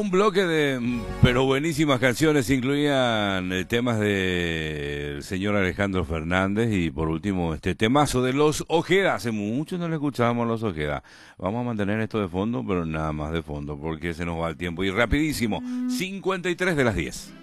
Un bloque de, pero buenísimas canciones, incluían temas del señor Alejandro Fernández y por último este temazo de Los Ojeda. Hace mucho no le escuchábamos a Los Ojeda. Vamos a mantener esto de fondo, pero nada más de fondo porque se nos va el tiempo y rapidísimo, 53 de las 10.